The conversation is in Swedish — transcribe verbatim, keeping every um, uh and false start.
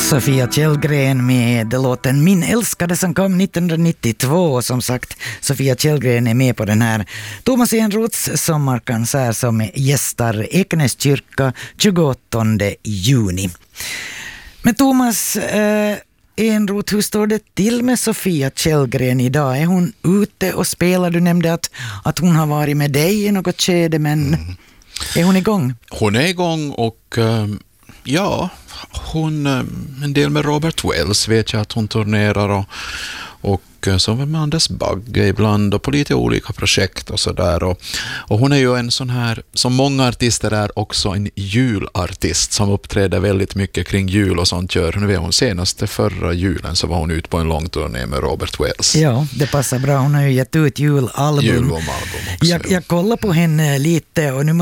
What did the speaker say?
Sofia Källgren med låten Min älskade som kom nittonhundranittiotvå. Som sagt, Sofia Källgren är med på den här Thomas Enroths sommarkonsert som gästar Ekenäs kyrka tjugoåttonde juni. Men Thomas eh, Enroth, hur står det till med Sofia Källgren idag? Är hon ute och spelar? Du nämnde att, att hon har varit med dig i något skede, men mm. är hon igång? Hon är igång och um, ja, hon, um, en del med Robert Wells vet jag att hon turnerar och, och så med Anders Bagge ibland och på lite olika projekt och sådär. Och, och hon är ju en sån här, som många artister är, också en julartist som uppträder väldigt mycket kring jul och sånt gör. Nu vet hon, senaste förra julen så var hon ute på en lång turné med Robert Wells. Ja, det passar bra. Hon har ju gett ut julalbum. Julalbum också. Jag, jag kollar på henne lite och nu